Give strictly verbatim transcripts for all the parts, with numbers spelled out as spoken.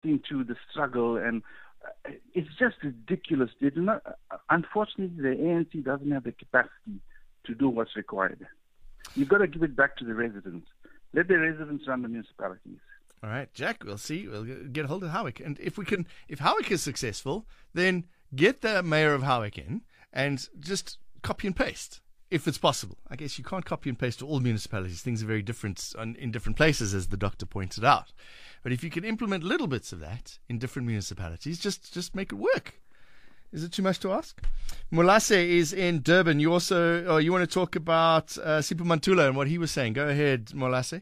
listening to the struggle, and uh, it's just ridiculous. They do not. Uh, unfortunately, the A N C doesn't have the capacity to do what's required. You've got to give it back to the residents. Let the residents run the municipalities. All right, Jack, we'll see. We'll get hold of Howick. And if we can, if Howick is successful, then get the mayor of Howick in and just copy and paste, if it's possible. I guess you can't copy and paste to all municipalities. Things are very different on, in different places, as the doctor pointed out. But if you can implement little bits of that in different municipalities, just, just make it work. Is it too much to ask? Molase is in Durban. You also, oh, you want to talk about uh, Sipho Mantula and what he was saying. Go ahead, Molase.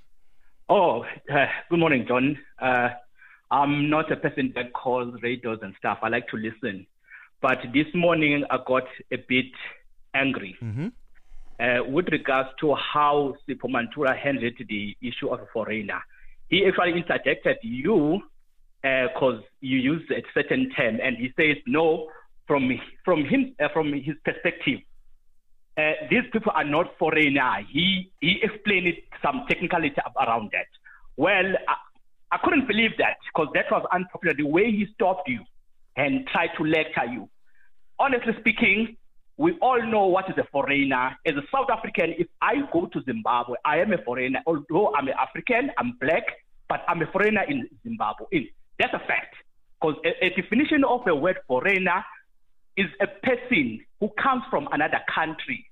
Oh, uh, good morning, John. Uh, I'm not a person that calls radios and stuff. I like to listen. But this morning I got a bit angry mm-hmm. uh, with regards to how Sipho Mantula handled the issue of a foreigner. He actually interjected you because uh, you used a certain term, and he says no. From from him, uh, from his perspective, uh, these people are not foreigner. He he explained it, some technicality around that. Well, I, I couldn't believe that because that was unpopular. The way he stopped you and tried to lecture you. Honestly speaking, we all know what is a foreigner. As a South African, if I go to Zimbabwe, I am a foreigner. Although I'm an African, I'm black, but I'm a foreigner in Zimbabwe. That's a fact. Because a, a definition of a word foreigner is a person who comes from another country.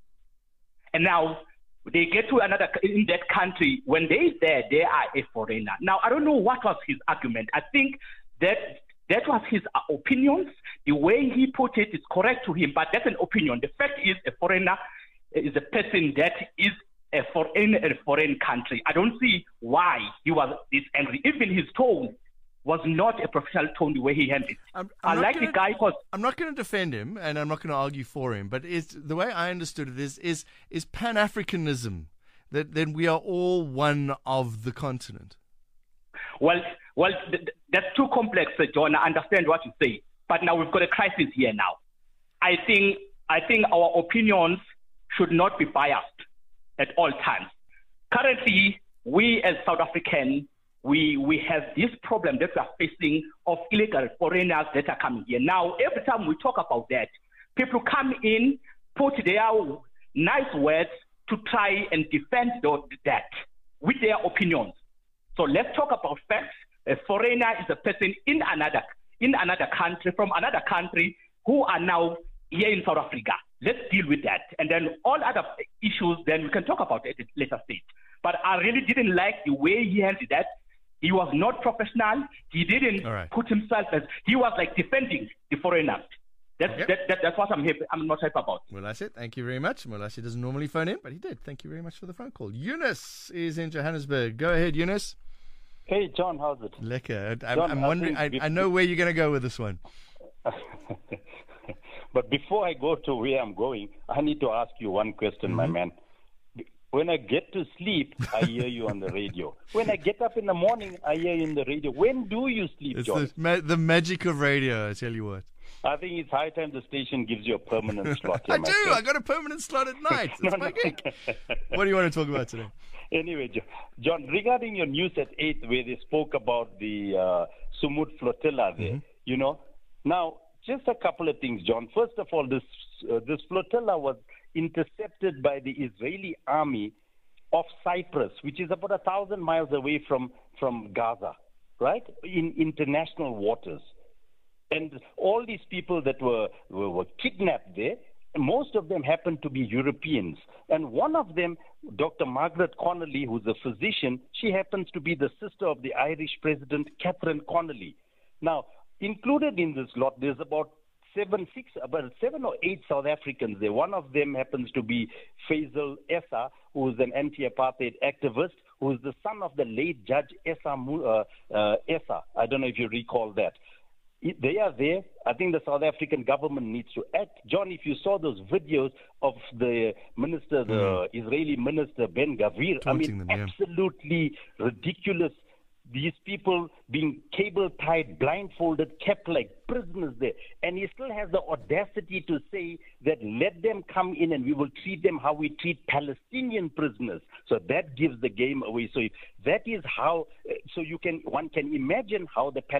And now they get to another, in that country, when they there, they are a foreigner. Now, I don't know what was his argument. I think that that was his opinions. The way he put it is correct to him, but that's an opinion. The fact is a foreigner is a person that is a foreign, a foreign country. I don't see why he was this angry. Even his tone was not a professional tone the way he handled it. I'm, I'm I like gonna, the guy because I'm not going to defend him, and I'm not going to argue for him, but is, the way I understood it is is, is Pan-Africanism, that then we are all one of the continent. Well, well, th- th- that's too complex, uh, John. I understand what you say, but now we've got a crisis here now. I think I think our opinions should not be biased at all times. Currently, we as South Africans, we we have this problem that we are facing of illegal foreigners that are coming here. Now, every time we talk about that, people come in, put their nice words to try and defend that with their opinions. So let's talk about facts. A foreigner is a person in another in another country, from another country, who are now here in South Africa. Let's deal with that. And then all other issues, then we can talk about it at a later stage. But I really didn't like the way he handled that. He was not professional. He didn't right. put himself as, he was like defending the foreigners. That's, okay. that, that, that's what I'm happy, I'm not happy about. Well, that's it. Thank you very much. Molase doesn't normally phone in, but he did. Thank you very much for the phone call. Eunice is in Johannesburg. Go ahead, Eunice. Hey, John, how's it? Lekker. I'm, John, I'm wondering, I, I, I know where you're going to go with this one. But before I go to where I'm going, I need to ask you one question, mm-hmm. my man. When I get to sleep, I hear you on the radio. When I get up in the morning, I hear you in the radio. When do you sleep, it's John? The, ma- the magic of radio, I tell you what. I think it's high time the station gives you a permanent slot. Here, I do. friend. I got a permanent slot at night. That's no, my no. gig. What do you want to talk about today? Anyway, John, regarding your news at eight where they spoke about the uh, Sumut flotilla there, mm-hmm. you know, now, just a couple of things, John. First of all, this uh, this flotilla was intercepted by the Israeli army off Cyprus, which is about a thousand miles away from, from Gaza, right, in international waters. And all these people that were, were, were kidnapped there, most of them happened to be Europeans. And one of them, Doctor Margaret Connolly, who's a physician, she happens to be the sister of the Irish President, Catherine Connolly. Now, included in this lot, there's about seven, six, about seven or eight South Africans there. One of them happens to be Faisal Essa, who is an anti-apartheid activist, who is the son of the late Judge Essa, uh, uh, Essa. I don't know if you recall that. They are there. I think the South African government needs to act. John, if you saw those videos of the minister, the mm. Israeli minister, Ben Gavir, I mean, them, yeah. absolutely ridiculous. These people being cable-tied, blindfolded, kept like prisoners there. And he still has the audacity to say that let them come in and we will treat them how we treat Palestinian prisoners. So that gives the game away. So if that is how, so you can, one can imagine how the